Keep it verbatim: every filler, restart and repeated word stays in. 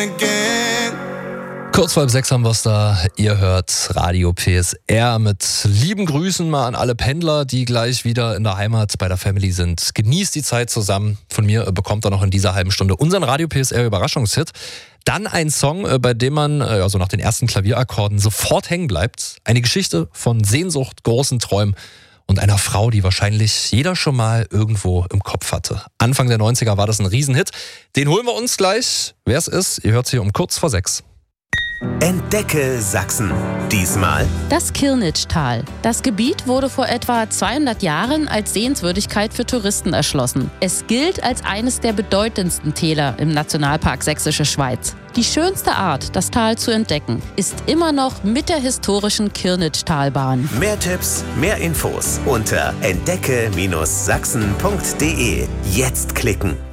again. Kurz vor halb sechs haben wir es da. Ihr hört Radio P S R mit lieben Grüßen mal an alle Pendler, die gleich wieder in der Heimat bei der Family sind. Genießt die Zeit zusammen. Von mir bekommt ihr noch in dieser halben Stunde unseren Radio P S R Überraschungshit. Dann ein Song, bei dem man also nach den ersten Klavierakkorden sofort hängen bleibt. Eine Geschichte von Sehnsucht, großen Träumen und einer Frau, die wahrscheinlich jeder schon mal irgendwo im Kopf hatte. Anfang der neunziger war das ein Riesenhit. Den holen wir uns gleich. Wer es ist, ihr hört es hier um kurz vor sechs. Entdecke Sachsen. Diesmal das Kirnitschtal. Das Gebiet wurde vor etwa zweihundert Jahren als Sehenswürdigkeit für Touristen erschlossen. Es gilt als eines der bedeutendsten Täler im Nationalpark Sächsische Schweiz. Die schönste Art, das Tal zu entdecken, ist immer noch mit der historischen Kirnitschtalbahn. Mehr Tipps, mehr Infos unter entdecke Sachsen punkt de. Jetzt klicken.